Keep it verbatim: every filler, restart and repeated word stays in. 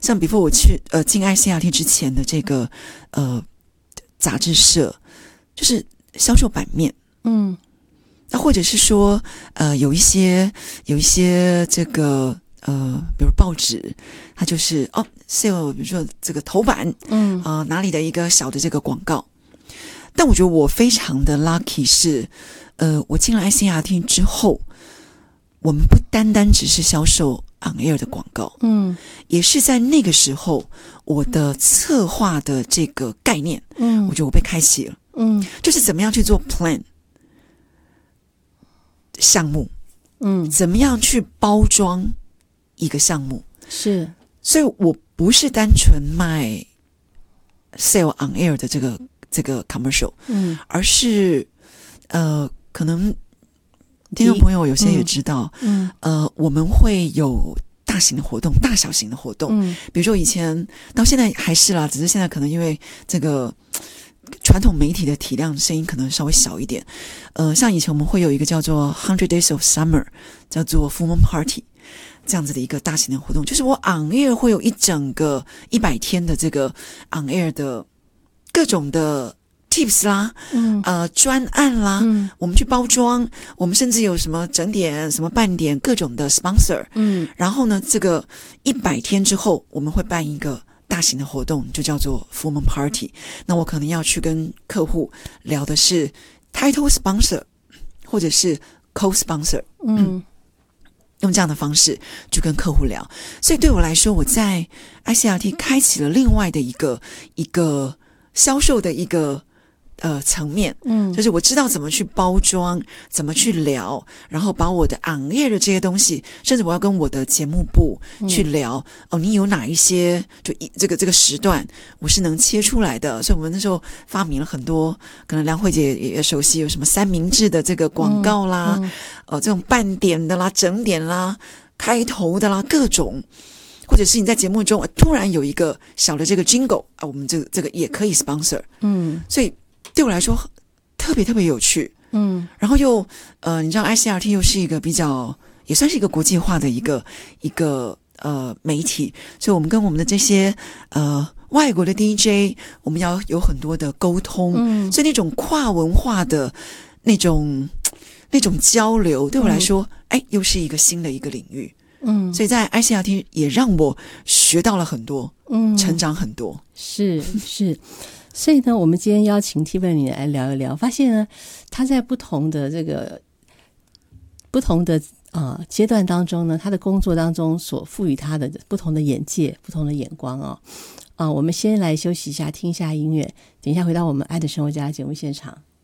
像 before 我去呃进 I C R T 之前的这个呃杂志社，就是销售版面， 嗯， 那或者是说呃有一些有一些这个呃比如报纸，它就是哦 sale 比如说这个头版， 嗯呃哪里的一个小的这个广告。但我觉得我非常的 lucky 是呃我进了 I C R T 之后，我们不单单只是销售 on air 的广告， 嗯， 也是在那个时候我的策划的这个概念， 嗯， 我觉得我被开启了， 嗯， 就是怎么样去做 plan 项目， 嗯， 怎么样去包装一个项目， 是， 所以我不是单纯卖 sale on air 的这个这个 commercial， 嗯， 而是呃可能听众朋友有些也知道， 嗯， 呃，我们会有大型的活动，大小型的活动， 嗯， 比如说以前到现在还是啦，只是现在可能因为这个传统媒体的体量声音可能稍微小一点，呃，像以前我们会有一个叫做 Hundred Days of Summer， 叫做 Full Moon Party 这样子的一个大型的活动，就是我 on air 会有一整个一百天的这个 on air 的各种的tips 啦， 嗯， 呃，专案啦， 嗯， 我们去包装，我们甚至有什么整点、什么半点，各种的 sponsor， 嗯， 然后呢，这个一百天之后，我们会办一个大型的活动，就叫做 Full Moon Party。那我可能要去跟客户聊的是 title sponsor， 或者是 co-sponsor， 嗯， 用这样的方式去跟客户聊。所以对我来说，我在 I C R T 开启了另外的一个一个销售的一个呃层面， 嗯， 就是我知道怎么去包装，怎么去聊，然后把我的 on air 的这些东西，甚至我要跟我的节目部去聊，嗯、哦，你有哪一些就一这个这个时段我是能切出来的，所以我们那时候发明了很多，可能梁慧姐也熟悉，有什么三明治的这个广告啦，嗯嗯、呃，这种半点的啦、整点啦、开头的啦，各种。或者是你在节目中、呃、突然有一个小的这个 jingle 啊，我们这个这个也可以 sponsor， 嗯，所以对我来说特别特别有趣，嗯，然后又呃，你知道 I C R T 又是一个比较也算是一个国际化的一个一个呃媒体，所以我们跟我们的这些呃外国的 D J， 我们要有很多的沟通，嗯，所以那种跨文化的那种那种交流，对我来说，哎、嗯，又是一个新的一个领域。嗯，所以在 I C R T 也让我学到了很多，嗯，成长很多， 是是。所以呢，我们今天邀请 Tiffany 来聊一聊，发现呢，他在不同的这个不同的啊、呃、阶段当中呢，他的工作当中所赋予他的不同的眼界、不同的眼光哦。啊、呃，我们先来休息一下，听一下音乐，等一下回到我们爱的生活家节目现场。